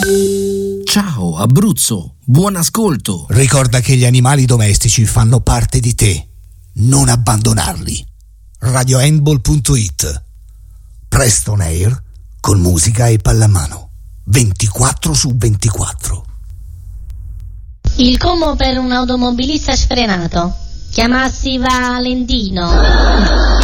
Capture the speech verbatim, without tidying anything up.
Ciao Abruzzo, buon ascolto. Ricorda che gli animali domestici fanno parte di te. Non abbandonarli. radio handball punto it. Preston Air con musica e pallamano. ventiquattro su ventiquattro. Il combo per un automobilista sfrenato. Chiamassi Valentino.